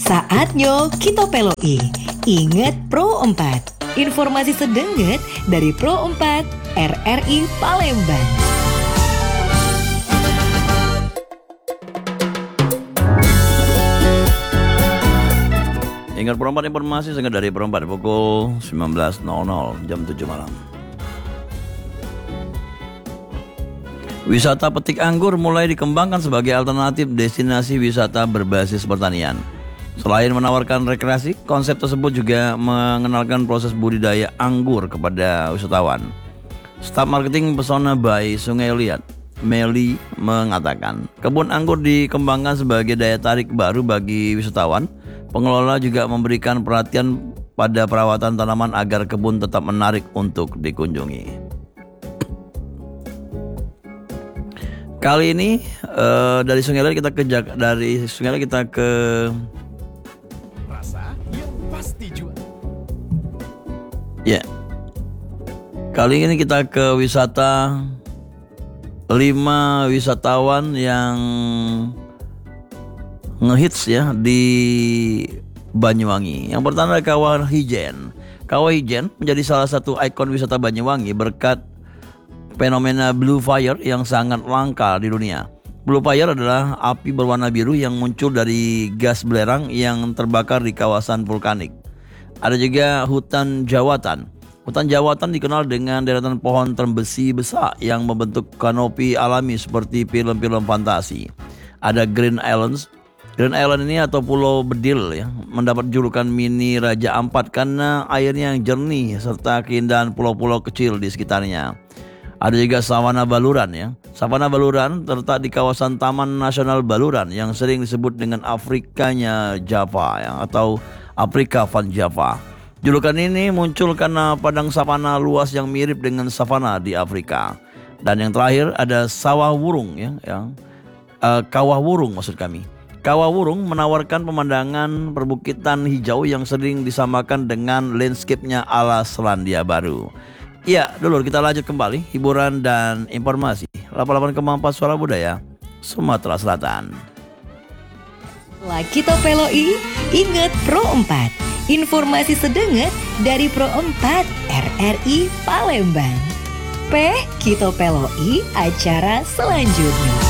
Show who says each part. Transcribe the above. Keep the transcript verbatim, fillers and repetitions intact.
Speaker 1: Saatnya kita peloi. Ingat Pro empat. Informasi sedenget dari Pro empat R R I Palembang.
Speaker 2: Ingat Pro empat, informasi sedenget dari Pro empat pukul sembilan belas nol nol jam tujuh malam. Wisata petik anggur mulai dikembangkan sebagai alternatif destinasi wisata berbasis pertanian. Selain menawarkan rekreasi, konsep tersebut juga mengenalkan proses budidaya anggur kepada wisatawan. Staf marketing Pesona by Sungai Liat, Meli, mengatakan kebun anggur dikembangkan sebagai daya tarik baru bagi wisatawan. Pengelola juga memberikan perhatian pada perawatan tanaman agar kebun tetap menarik untuk dikunjungi. Kali ini uh, dari Sungai Liat kita ke Jak- dari Sungai Liat kita ke
Speaker 3: rasa yang pasti jual.
Speaker 2: Ya. Kali ini kita ke wisata lima wisatawan yang ngehits ya di Banyuwangi. Yang pertama adalah Kawah Ijen. Kawah Ijen menjadi salah satu ikon wisata Banyuwangi berkat fenomena Blue Fire yang sangat langka di dunia. Blue Fire adalah api berwarna biru yang muncul dari gas belerang yang terbakar di kawasan vulkanik. Ada juga hutan jawatan. Hutan jawatan dikenal dengan deretan pohon terbesi besar yang membentuk kanopi alami seperti film-film fantasi. Ada Green Islands. Green Island ini atau Pulau Bedil ya, mendapat julukan mini Raja Ampat karena airnya yang jernih serta keindahan pulau-pulau kecil di sekitarnya. Ada juga Savana Baluran ya. Savana Baluran terletak di kawasan Taman Nasional Baluran yang sering disebut dengan Afrikanya Java ya, atau Afrika van Java. Julukan ini muncul karena padang savana luas yang mirip dengan savana di Afrika. Dan yang terakhir ada Sawah Wurung ya, yang uh, Kawah Wurung maksud kami. Kawah Wurung menawarkan pemandangan perbukitan hijau yang sering disamakan dengan landscape-nya ala Selandia Baru. Ya, dulu kita lanjut kembali hiburan dan informasi. delapan puluh delapan koma empat Suara Budaya, Sumatera Selatan.
Speaker 1: Lah kita peloi, ingat Pro empat. Informasi sedenget dari Pro empat R R I Palembang. Peh kita peloi acara selanjutnya.